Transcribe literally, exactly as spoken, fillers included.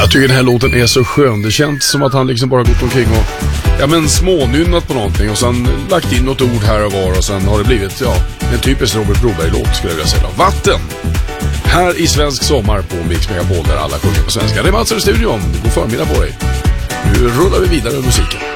Jag tycker den här låten är så skön. Det känns som att han liksom bara gått omkring och ja, men smånynnat på någonting och sen lagt in något ord här och var och sen har det blivit ja, en typisk Robert Broberg-låt skulle jag vilja säga. Vatten! Här i svensk sommar på Mix Megapol där alla sjunger på svenska. Det är Mats i studion. God förmiddag på dig. Nu rullar vi vidare med musiken.